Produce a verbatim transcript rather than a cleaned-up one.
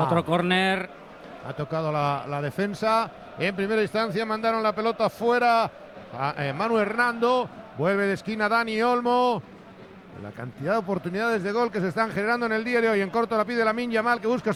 Otro córner. Ha tocado la, la defensa. En primera instancia mandaron la pelota fuera a eh, Manu Hernando. Vuelve de esquina Dani Olmo. La cantidad de oportunidades de gol que se están generando en el día de hoy. En corto la pide Lamine Yamal, que busca su